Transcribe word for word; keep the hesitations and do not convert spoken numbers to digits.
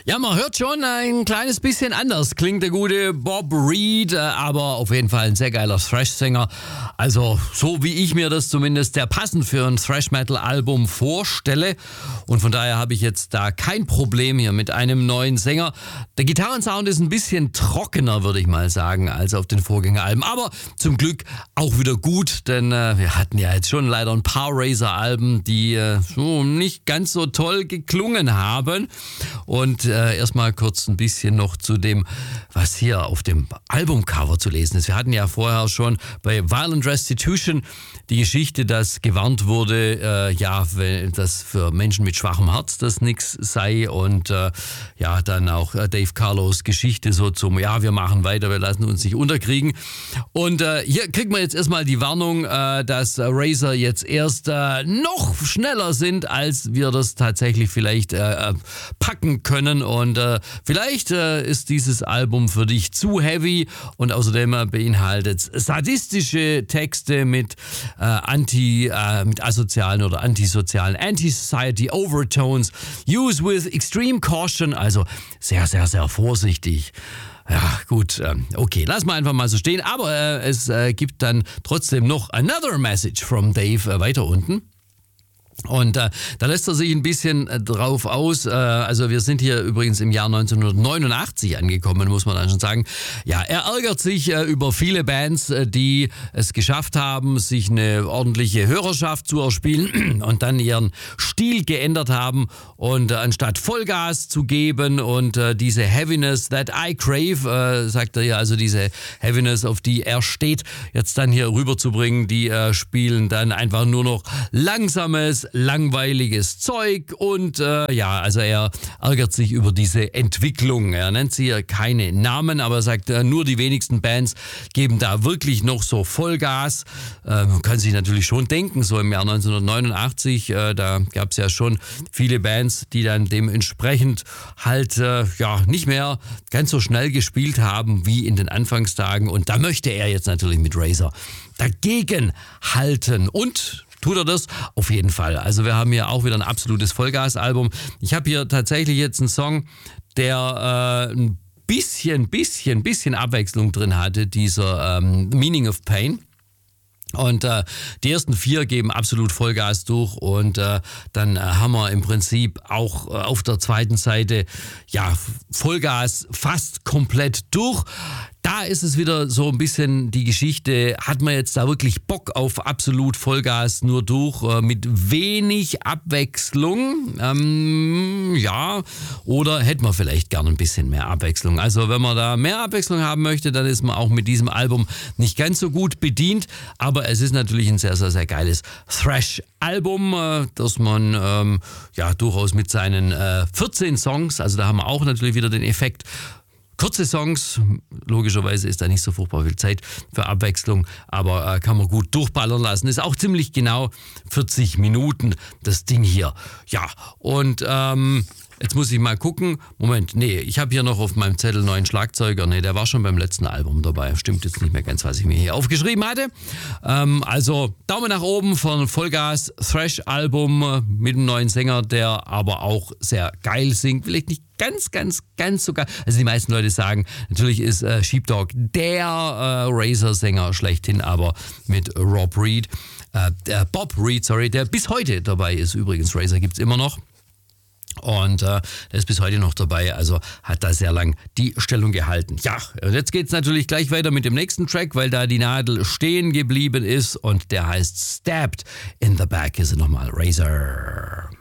Ja, man hört schon, ein kleines bisschen anders klingt der gute Bob Reed, aber auf jeden Fall ein sehr geiler Thrash-Sänger. Also so wie ich mir das zumindest sehr passend für ein Thrash-Metal-Album vorstelle. Und von daher habe ich jetzt da kein Problem hier mit einem neuen Sänger. Der Gitarrensound ist ein bisschen trockener, würde ich mal sagen, als auf den Vorgängeralben. Aber zum Glück auch wieder gut, denn äh, wir hatten ja jetzt schon leider ein paar Razor-Alben, die äh, so nicht ganz so toll geklungen haben. Und äh, erstmal kurz ein bisschen noch zu dem, was hier auf dem Albumcover zu lesen ist. Wir hatten ja vorher schon bei Violent Restitution die Geschichte, dass gewarnt wurde, äh, ja, dass für Menschen mit schwachem Herz das nichts sei. Und äh, ja, dann auch äh, Dave Carlos Geschichte so zum, ja, wir machen weiter, wir lassen uns nicht unterkriegen. Und äh, hier kriegt man jetzt erstmal die Warnung, äh, dass Razor jetzt erst äh, noch schneller sind, als wir das tatsächlich vielleicht äh, packen können. Und äh, vielleicht äh, ist dieses Album für dich zu heavy und außerdem äh, beinhaltet sadistische Texte mit äh, anti, äh, mit asozialen oder antisozialen Anti-Society Overtones. Use with extreme caution, also sehr, sehr, sehr vorsichtig. Ja, gut, okay, lass mal einfach mal so stehen. Aber äh, es äh, gibt dann trotzdem noch another message from Dave äh, weiter unten. Und äh, da lässt er sich ein bisschen äh, drauf aus. Äh, also wir sind hier übrigens im Jahr neunzehnhundertneunundachtzig angekommen, muss man dann schon sagen. Ja, er ärgert sich äh, über viele Bands, äh, die es geschafft haben, sich eine ordentliche Hörerschaft zu erspielen und dann ihren Stil geändert haben und äh, anstatt Vollgas zu geben und äh, diese Heaviness that I crave, äh, sagt er ja, also diese Heaviness, auf die er steht, jetzt dann hier rüberzubringen, die äh, spielen dann einfach nur noch langsames, langweiliges Zeug und äh, ja, also er ärgert sich über diese Entwicklung. Er nennt sie ja keine Namen, aber er sagt, äh, nur die wenigsten Bands geben da wirklich noch so Vollgas. Äh, man kann sich natürlich schon denken, so im Jahr neunzehnhundertneunundachtzig, äh, da gab es ja schon viele Bands, die dann dementsprechend halt äh, ja nicht mehr ganz so schnell gespielt haben wie in den Anfangstagen. Und da möchte er jetzt natürlich mit Razor dagegen halten. Und tut er das? Auf jeden Fall. Also wir haben hier auch wieder ein absolutes Vollgas-Album. Ich habe hier tatsächlich jetzt einen Song, der äh, ein bisschen, bisschen, bisschen Abwechslung drin hatte, dieser ähm, Meaning of Pain. Und äh, die ersten vier geben absolut Vollgas durch und äh, dann äh, haben wir im Prinzip auch äh, auf der zweiten Seite ja Vollgas fast komplett durch. Da ist es wieder so ein bisschen die Geschichte, hat man jetzt da wirklich Bock auf absolut Vollgas nur durch, äh, mit wenig Abwechslung, ähm, ja, oder hätte man vielleicht gerne ein bisschen mehr Abwechslung. Also wenn man da mehr Abwechslung haben möchte, dann ist man auch mit diesem Album nicht ganz so gut bedient, aber es ist natürlich ein sehr, sehr, sehr geiles Thrash-Album, äh, das man ähm, ja durchaus mit seinen äh, vierzehn Songs, also da haben wir auch natürlich wieder den Effekt, kurze Songs, logischerweise ist da nicht so furchtbar viel Zeit für Abwechslung, aber äh, kann man gut durchballern lassen. Ist auch ziemlich genau vierzig Minuten, das Ding hier. Ja, und ähm, jetzt muss ich mal gucken. Moment, nee, ich habe hier noch auf meinem Zettel neuen Schlagzeuger. Nee, der war schon beim letzten Album dabei. Stimmt jetzt nicht mehr ganz, was ich mir hier aufgeschrieben hatte. Ähm, also Daumen nach oben von Vollgas Thrash-Album mit einem neuen Sänger, der aber auch sehr geil singt. Vielleicht nicht ganz, ganz, ganz so geil. Also die meisten Leute sagen, natürlich ist äh, Sheepdog der äh, Razor-Sänger schlechthin, aber mit Rob Reed, äh, der Bob Reed, sorry, der bis heute dabei ist. Übrigens, Razor gibt's immer noch. Und äh, der ist bis heute noch dabei, also hat da sehr lang die Stellung gehalten. Ja, und jetzt geht's natürlich gleich weiter mit dem nächsten Track, weil da die Nadel stehen geblieben ist und der heißt Stabbed in the Back. Hier sind nochmal Razor.